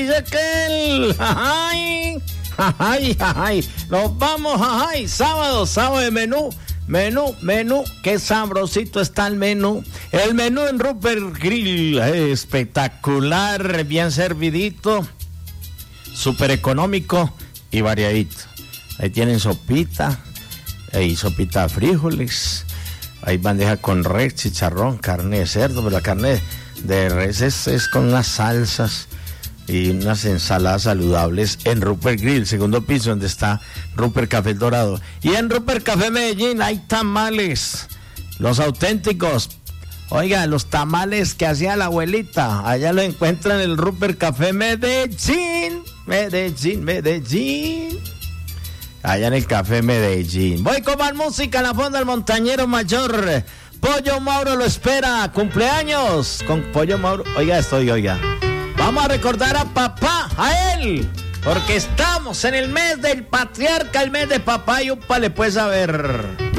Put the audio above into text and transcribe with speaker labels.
Speaker 1: Dice que él, nos vamos, sábado de menú, qué sabrosito está el menú en Rupert Grill, espectacular, bien servidito, súper económico y variadito. Ahí tienen sopita, sopita de frijoles, hay bandeja con res, chicharrón, carne de cerdo, pero la carne de res es con unas salsas y unas ensaladas saludables en Rupert Grill, segundo piso, donde está Rupert Café El Dorado. Y en Rupert Café Medellín hay tamales, los auténticos. Oiga, los tamales que hacía la abuelita, allá lo encuentran en el Rupert Café Medellín. Allá en el Café Medellín. Voy con más música en la fonda del Montañero Mayor. Pollo Mauro lo espera, cumpleaños con Pollo Mauro. Oiga esto, oiga. Vamos a recordar a papá, a él, porque estamos en el mes del patriarca, el mes de papá, y upa, le puedes saber.